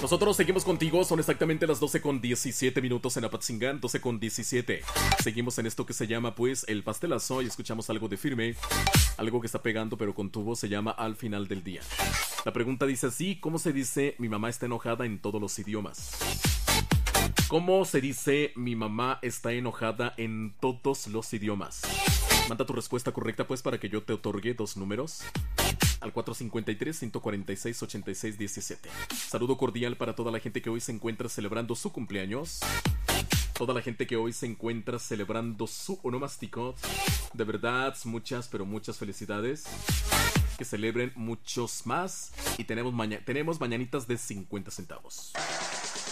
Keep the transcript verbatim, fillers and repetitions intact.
Nosotros seguimos contigo, son exactamente las doce con diecisiete minutos en Apatzingán, doce con diecisiete. Seguimos en esto que se llama pues el pastelazo y escuchamos algo de Firme, algo que está pegando pero con tu voz, se llama Al Final del Día. La pregunta dice así: ¿cómo se dice mi mamá está enojada en todos los idiomas? ¿Cómo se dice mi mamá está enojada en todos los idiomas? Manda tu respuesta correcta pues para que yo te otorgue dos números al cuatro cinco tres, uno cuatro seis, ocho seis uno siete. Saludo cordial para toda la gente que hoy se encuentra celebrando su cumpleaños, toda la gente que hoy se encuentra celebrando su onomástico. De verdad, muchas, pero muchas felicidades. Que celebren muchos más. Y tenemos, maña tenemos mañanitas de cincuenta centavos.